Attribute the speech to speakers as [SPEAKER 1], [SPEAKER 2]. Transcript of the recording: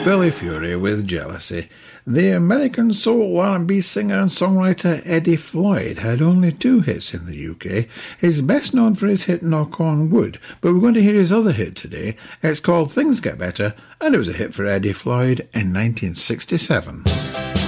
[SPEAKER 1] Billy Fury with Jealousy. The American soul R&B singer and songwriter Eddie Floyd had only 2 hits in the UK. He's best known for his hit Knock on Wood, but we're going to hear his other hit today. It's called Things Get Better, and it was a hit for Eddie Floyd in 1967.